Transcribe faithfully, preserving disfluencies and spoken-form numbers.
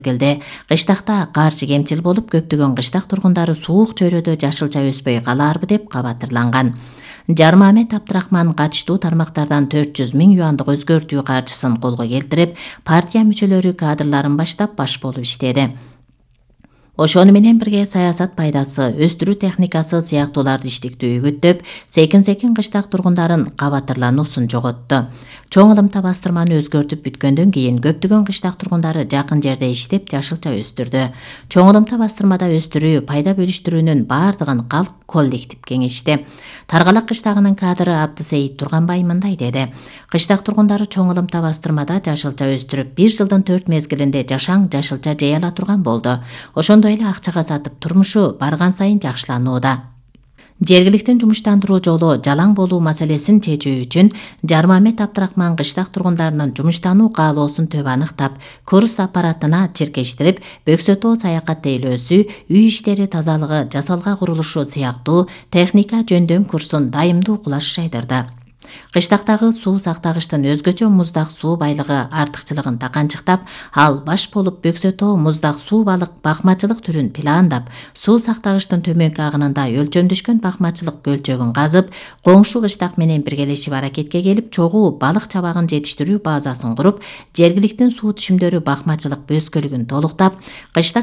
мезгилде кыштакта каршы кемчил болуп, көптөгөн кыштак тургундары суук чөйрөдө жашылча өспөй калаарбы деп кабатырланган. Жармамет Абдрахман катыштуу тармактардан төрт жүз миң юандык өзгөртүү каржысын колго келтирип, партия мүчөлөрү кадрларын баштап баш болуп иштеди. Ошону менен бирге саясат пайдасы, өстүрүү техникасы сыяктууларды иштиктүү үгүттөп, секин-секин кыштак тургундарын кабатырлануусун жоготту. Чоң ылымта бастырманы өзгөртүп бүткөндөн кийин көптөгөн кыштак тургундары жакын жерде иштеп жашылча өстүрдү. Чоң ылымта бастырмада өстүрүү, пайда бөлүштүрүүнүн бардыгын калк коллектив кеңешти. Таргалак кыштагынын кадры Абдысейит Турганбай мындай деди: кыштак тургундары чоң ылымта бастырмада жашылча өстүрүп, бир жылдын төрт мезгилинде жашаң жашылча жей ала турган болду. Ошондой эле акчага сатып турмушу барган сайын жакшыланууда. Жергиликтин жумуштандыруу жолу жалаң болуу маселесин чечүү үчүн Жармамет Абдрахман кыштак тургундарынын жумуштануу каалоосун төп аныктап, курс аппаратына чиркештирип, бөксө-тоо саякат тейлөөсү, үй иштери тазалыгы, жасалга курулушу сыяктуу техника жөндөм курсун дайымдуу кулаш жайдырды. Кыштактагы суу сактагычтын өзгөчө муздак суу байлыгы артыкчылыгын таканчыктап, ал баш болуп бөксө-тоо муздак суу балык бакмачылык түрүн пландап, суу сактагычтын төмөнкү агынында өлчөмдөшкөн бакмачылык көлчөгүн казып, коңшу кыштак менен биргелешип аракетке келип, чогуу балык чабагын жетиштирүү базасын куруп, жергиликтин суу түшүмдөрү бакмачылык бөскөлүгүн толуктап, кыштак